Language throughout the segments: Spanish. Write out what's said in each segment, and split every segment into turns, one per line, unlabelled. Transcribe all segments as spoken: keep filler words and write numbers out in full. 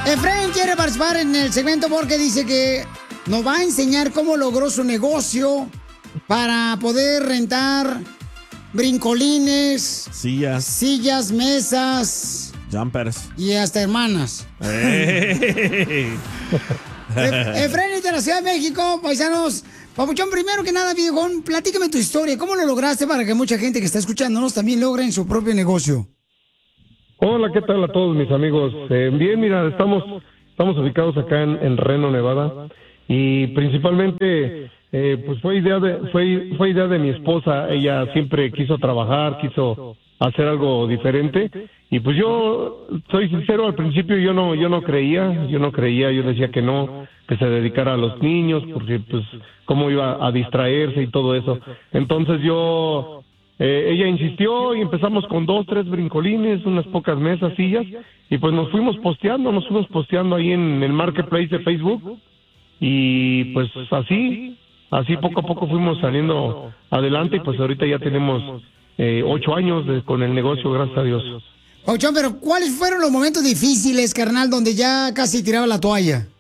Efraín quiere participar en el segmento porque dice que nos va a enseñar cómo logró su negocio para poder rentar brincolines,
sillas,
sillas, mesas,
jumpers
y hasta hermanas.
Hey.
E- Efraín de la Ciudad de México, paisanos. Papuchón, primero que nada, viejón, platícame tu historia. ¿Cómo lo lograste para que mucha gente que está escuchándonos también logren su propio negocio?
Hola, ¿qué tal a todos mis amigos? Eh, bien, mira, estamos estamos ubicados acá en, en Reno, Nevada, y principalmente eh, pues fue idea de fue fue idea de mi esposa. Ella siempre quiso trabajar, quiso hacer algo diferente, y pues yo soy sincero, al principio yo no yo no creía, yo no creía, yo decía que no, que se dedicara a los niños, porque pues cómo iba a distraerse y todo eso. Entonces yo Eh, ella insistió y empezamos con dos, tres brincolines, unas pocas mesas, sillas, y pues nos fuimos posteando, nos fuimos posteando ahí en el marketplace de Facebook, y pues así, así poco a poco fuimos saliendo adelante, y pues ahorita ya tenemos eh, ocho años de, con el negocio, gracias a Dios.
Papuchón, pero ¿cuáles fueron los momentos difíciles, carnal, donde ya casi tiraba la toalla?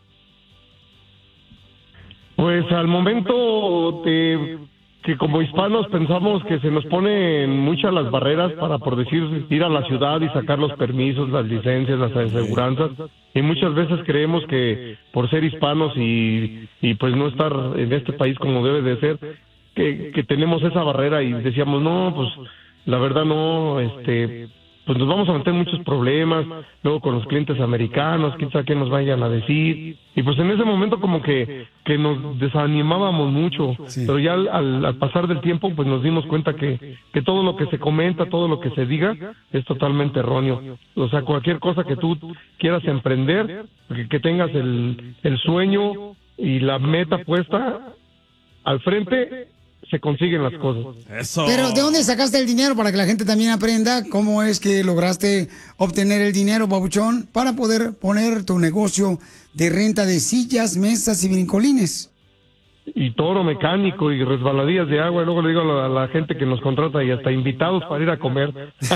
Pues al momento de que como hispanos pensamos que se nos ponen muchas las barreras para, por decir, ir a la ciudad y sacar los permisos, las licencias, las aseguranzas, y muchas veces creemos que por ser hispanos y, y pues no estar en este país como debe de ser, que, que tenemos esa barrera, y decíamos, no, pues la verdad no, este, pues nos vamos a meter en muchos problemas, luego con los clientes americanos, quién sabe qué nos vayan a decir, y pues en ese momento como que, que nos desanimábamos mucho, sí. Pero ya al, al, al pasar del tiempo pues nos dimos cuenta que, que todo lo que se comenta, todo lo que se diga es totalmente erróneo. O sea, cualquier cosa que tú quieras emprender, que, que tengas el, el sueño y la meta puesta al frente, se consiguen las cosas.
Eso.
Pero ¿de dónde sacaste el dinero para que la gente también aprenda cómo es que lograste obtener el dinero, Papuchón, para poder poner tu negocio de renta de sillas, mesas y brincolines?
Y toro mecánico y resbaladillas de agua, y luego le digo a la, a la gente que nos contrata, y hasta invitados para ir a comer.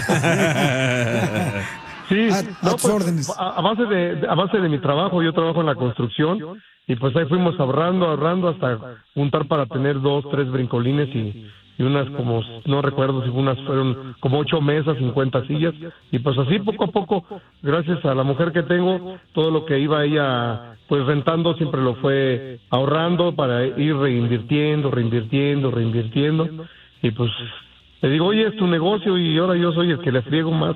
Sí,
a,
no,
a tus
pues,
órdenes.
A, a base de a base de mi trabajo, yo trabajo en la construcción, y pues ahí fuimos ahorrando, ahorrando hasta juntar para tener dos, tres brincolines y, y unas como, no recuerdo si unas fueron como ocho mesas, cincuenta sillas, y pues así poco a poco, gracias a la mujer que tengo, todo lo que iba ella pues rentando siempre lo fue ahorrando para ir reinvirtiendo, reinvirtiendo, reinvirtiendo, y pues le digo, oye, es tu negocio y ahora yo soy el que le friego más.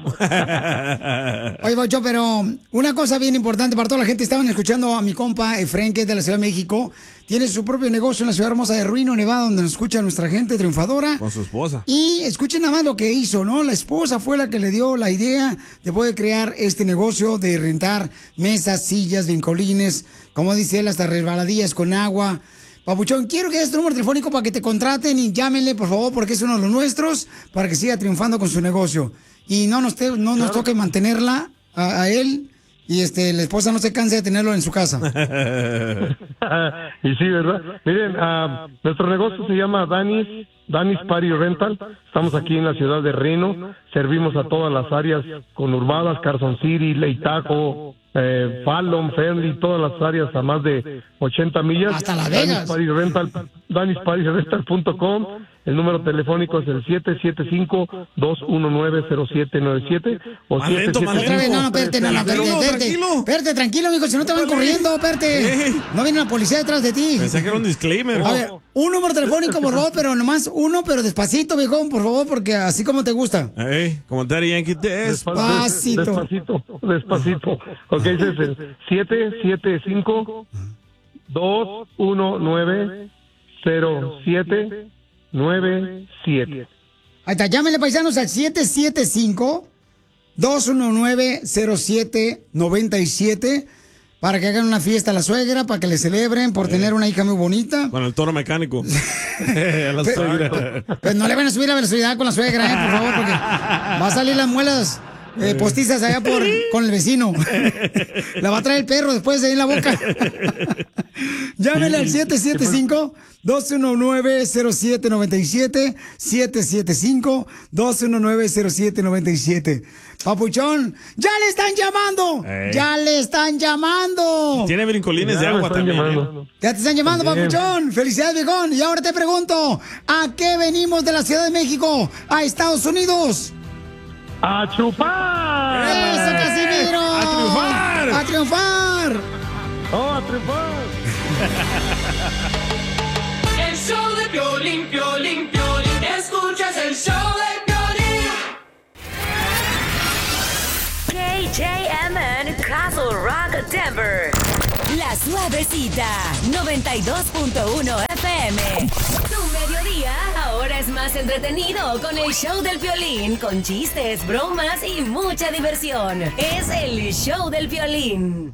Oye, Papuchón, pero una cosa bien importante para toda la gente, estaban escuchando a mi compa Efraín, que es de la Ciudad de México, tiene su propio negocio en la ciudad hermosa de Reno, Nevada, donde nos escucha nuestra gente triunfadora.
Con su esposa.
Y escuchen nada más lo que hizo, ¿no? La esposa fue la que le dio la idea de poder crear este negocio de rentar mesas, sillas, brincolines, como dice él, hasta resbaladillas con agua. Papuchón, quiero que des tu número telefónico para que te contraten y llámenle, por favor, porque es uno de los nuestros, para que siga triunfando con su negocio. Y no nos, te, no nos toque mantenerla a, a él, y este la esposa no se canse de tenerlo en su casa.
Y sí, ¿verdad? Miren, uh, nuestro negocio se llama Danis, Danis Party Rental. Estamos aquí en la ciudad de Reno. Servimos a todas las áreas conurbadas, Carson City, Lake Tahoe, eh, Fallon, Fernley, todas las áreas a más de ochenta millas.
Hasta Las Vegas.
Danis Party Rental, Danis Party Rental punto com. El número telefónico es el siete siete cinco, dos uno nueve, cero siete nueve siete o
Más lento, más
Otra vez, no, no, espérate, no, no, espérate, espérate.
Tranquilo.
Espérate, tranquilo, mijo, si no te van corriendo, espérate.
Eh.
No viene la policía detrás de ti.
Pensé que era un disclaimer.
A ver, un número telefónico, por favor, pero nomás uno, pero despacito, viejón, por favor, porque así como te gusta.
Ey, como Daddy Yankee,
Despacito.
Despacito, despacito. Ok, ese es el siete siete cinco, dos uno nueve, cero siete nueve siete.
Ahí está, llámenle, paisanos, al siete siete cinco, dos uno nueve, cero siete nueve siete para que hagan una fiesta a la suegra, para que le celebren por eh. tener una hija muy bonita.
Con el toro mecánico. A la suegra.
Pues no le van a subir la velocidad con la suegra, eh, por favor, porque va a salir las muelas eh, postizas allá por, con el vecino. La va a traer el perro después de ahí en la boca. Llámele al siete siete cinco, dos uno nueve, cero siete nueve siete, siete siete cinco, dos uno nueve, cero siete nueve siete. Papuchón, ¡ya le están llamando!
Ey.
¡Ya le están llamando!
Tiene brincolines de
Ya me
agua
están
también.
llamando.
¿eh?
Ya te están llamando,
También.
papuchón. Felicidades, viejón. Y ahora te pregunto, ¿a qué venimos de la Ciudad de México a Estados Unidos?
¡A chupar!
¡Eso, Casimiro!
¡A triunfar!
¡A triunfar!
¡Oh, a triunfar!
El show de Piolín, Piolín, Piolín. Escuchas el show de Piolín.
K J M N Castle Rock, Denver. La Suavecita, noventa y dos punto uno F M. Tu mediodía ahora es más entretenido con el show del Piolín, con chistes, bromas y mucha diversión. Es el show del Piolín.